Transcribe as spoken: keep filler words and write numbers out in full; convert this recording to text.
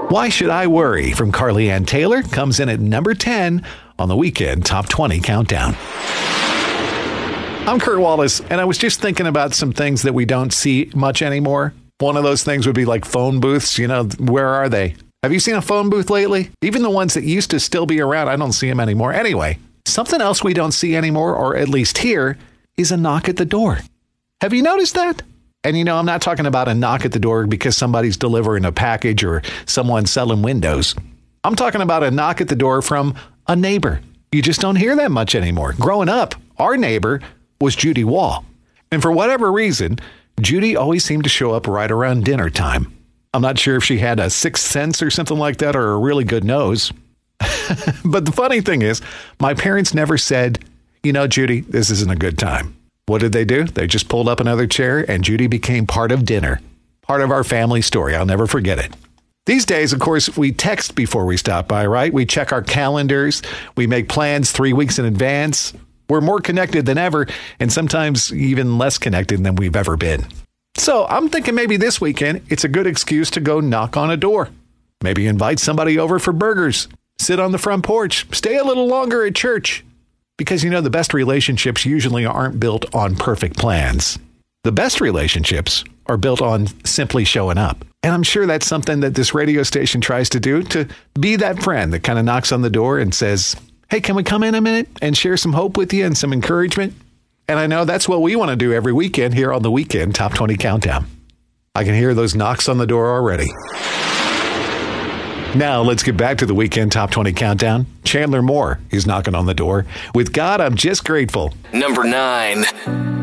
Why Should I Worry from Carly Ann Taylor comes in at number ten on the Weekend Top twenty Countdown. I'm Kurt Wallace, and I was just thinking about some things that we don't see much anymore. One of those things would be like phone booths. You know, where are they? Have you seen a phone booth lately? Even the ones that used to still be around, I don't see them anymore. Anyway, something else we don't see anymore, or at least here, is a knock at the door. Have you noticed that? And you know, I'm not talking about a knock at the door because somebody's delivering a package or someone's selling windows. I'm talking about a knock at the door from a neighbor. You just don't hear that much anymore. Growing up, our neighbor was Judy Wall. And for whatever reason, Judy always seemed to show up right around dinner time. I'm not sure if she had a sixth sense or something like that or a really good nose. But the funny thing is, my parents never said, you know, Judy, this isn't a good time. What did they do? They just pulled up another chair and Judy became part of dinner. Part of our family story. I'll never forget it. These days, of course, we text before we stop by, right? We check our calendars. We make plans three weeks in advance. We're more connected than ever, and sometimes even less connected than we've ever been. So I'm thinking maybe this weekend, it's a good excuse to go knock on a door. Maybe invite somebody over for burgers. Sit on the front porch. Stay a little longer at church. Because, you know, the best relationships usually aren't built on perfect plans. The best relationships are built on simply showing up. And I'm sure that's something that this radio station tries to do, to be that friend that kind of knocks on the door and says, hey, can we come in a minute and share some hope with you and some encouragement? And I know that's what we want to do every weekend here on the Weekend Top twenty Countdown. I can hear those knocks on the door already. Now, let's get back to the Weekend Top twenty Countdown. Chandler Moore is knocking on the door with God, I'm Just Grateful. Number nine.